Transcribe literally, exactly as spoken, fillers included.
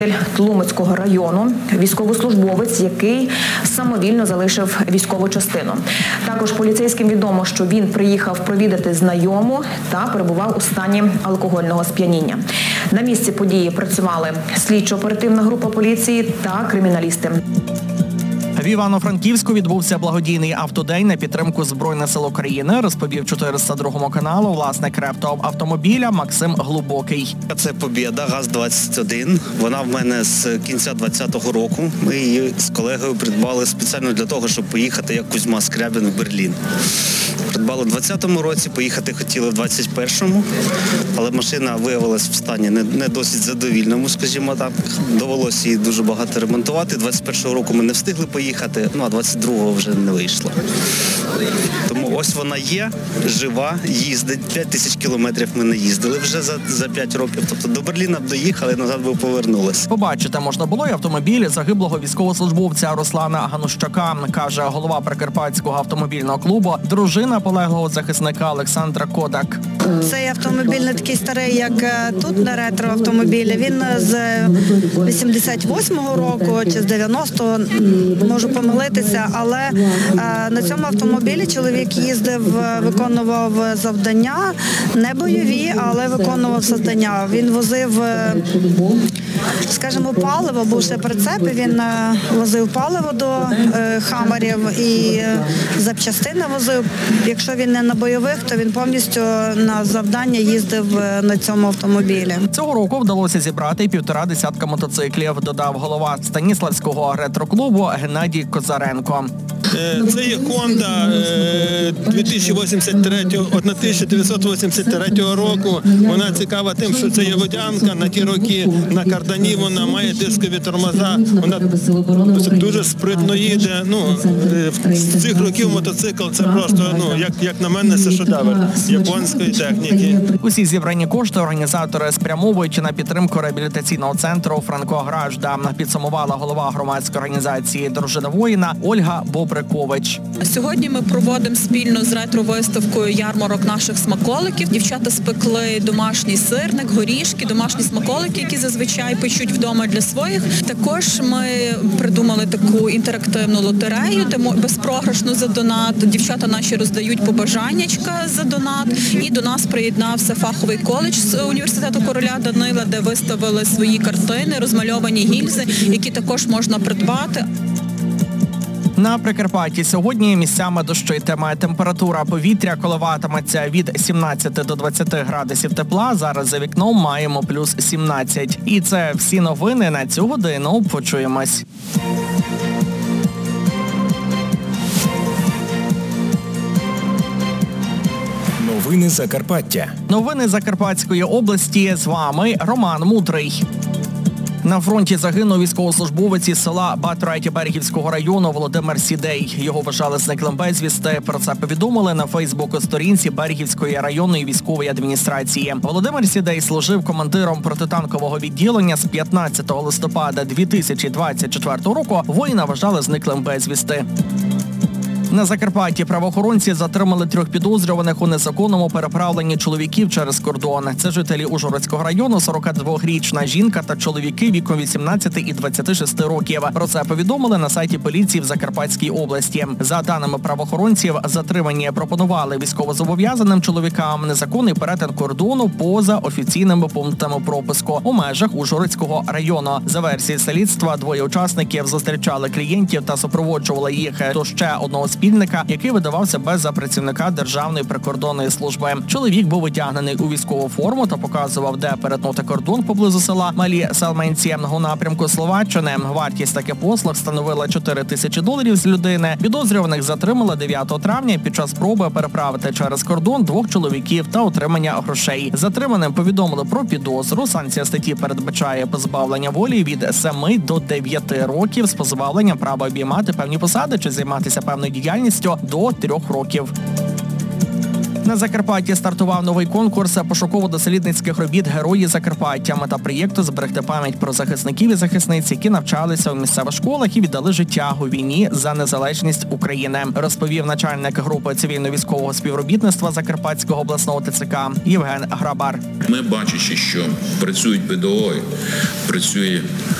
Тлумацького району, військовослужбовець, який самовільно залишив військову частину. Також поліцейським відомо, що він приїхав провідати знайому та перебував у стані алкогольного сп'яніння. На місці події працювали слідчо-оперативна група поліції та криміналісти. В Івано-Франківську відбувся благодійний автодень на підтримку Збройних сил України, розповів чотириста другому каналу власник рептоавтомобіля Максим Глубокий. Це Побєда, ГАЗ двадцять один. Вона в мене з кінця двадцятого року. Ми її з колегою придбали спеціально для того, щоб поїхати як Кузьма Скрябін в Берлін. Придбали в двадцятому році, поїхати хотіли в двадцять першому, але машина виявилась в стані не, не досить задовільному, скажімо так. Довелося її дуже багато ремонтувати. двадцять першого року ми не встигли поїхати, ну а двадцять другого вже не вийшло. Тому ось вона є, жива, їздить. п'ять тисяч кілометрів ми не їздили вже за, за п'ять років. Тобто до Берліна б доїхали, назад би повернулися. Побачити можна було й автомобіль загиблого військовослужбовця Руслана Ганущака, каже голова Прикарпатського автомобільного клубу, дружина полеглого захисника Олександра Кодак. Цей автомобіль не такий старий, як тут на ретро-автомобілі. Він з вісімдесят восьмого року чи з дев'яностого, можу помилитися, але на цьому автомобілі чоловік їздив, виконував завдання, не бойові, але виконував завдання. Він возив, скажімо, паливо, був ще прицеп, і він возив паливо до хамерів і запчастини возив. Якщо він не на бойових, то він повністю на завдання їздив на цьому автомобілі. Цього року вдалося зібрати півтора десятка мотоциклів, додав голова Станіславського ретро-клубу Геннадій Козаренко. Це є Honda тисяча дев'ятсот вісімдесят третього року. Вона цікава тим, що це є водянка. На ті роки на кардані вона має дискові тормоза. Вона дуже спритно їде. Ну, з цих років мотоцикл це просто, ну, як, як на мене, це шедевр японської техніки. Усі зібрані кошти організатори спрямовують на підтримку реабілітаційного центру «Франко-Гражда», підсумувала голова громадської організації «Дружина воїна» Ольга Бобрикович. Сьогодні ми проводимо спільно з ретро-виставкою ярмарок наших смаколиків. Дівчата спекли домашній сирник, горішки, домашні смаколики, які зазвичай печуть вдома для своїх. Також ми придумали таку інтерактивну лотерею, безпрограшну за донат. Дівчата наші роздають побажаннячка за донат. І до нас приєднався фаховий коледж з університету короля Данила, де виставили свої картини, розмальовані гільзи, які також можна придбати. На Прикарпатті сьогодні місцями дощитиме. Температура повітря коливатиметься від сімнадцяти до двадцяти градусів тепла. Зараз за вікном маємо плюс сімнадцять. І це всі новини на цю годину. Почуємось. Новини Закарпаття. Новини Закарпатської області. З вами Роман Мудрий. На фронті загинув військовослужбовець із села Батрайті Берегівського району Володимир Сідей. Його вважали зниклим безвісти. Про це повідомили на Фейсбук-сторінці Берегівської районної військової адміністрації. Володимир Сідей служив командиром протитанкового відділення з п'ятнадцятого листопада дві тисячі двадцять четвертого року. Воїна вважали зниклим безвісти. На Закарпатті правоохоронці затримали трьох підозрюваних у незаконному переправленні чоловіків через кордон. Це жителі Ужгородського району, сорокадвохрічна жінка та чоловіки віком вісімнадцяти і двадцяти шести років. Про це повідомили на сайті поліції в Закарпатській області. За даними правоохоронців, затримані пропонували військовозобов'язаним чоловікам незаконний перетин кордону поза офіційними пунктами пропуску у межах Ужгородського району. За версією слідства, двоє учасників зустрічали клієнтів та супроводжували їх до ще одного спільника, який видавався без за працівника Державної прикордонної служби. Чоловік був одягнений у військову форму та показував, де перетнути кордон поблизу села Малі Селменці у напрямку Словаччини. Вартість таких послуг становила чотири тисячі доларів з людини. Підозрюваних затримали дев'ятого травня під час спроби переправити через кордон двох чоловіків та отримання грошей. Затриманим повідомили про підозру. Санкція статті передбачає позбавлення волі від семи до дев'яти років з позбавленням права обіймати певні посади чи займатися певною діяльністю до трьох років. На Закарпатті стартував новий конкурс пошуково-дослідницьких робіт «Герої Закарпаття». Мета проєкту – зберегти пам'ять про захисників і захисниць, які навчалися у місцевих школах і віддали життя у війні за незалежність України, розповів начальник групи цивільно-військового співробітництва Закарпатського обласного ТЦК Євген Грабар. Ми, бачачи, що працюють педагоги, працює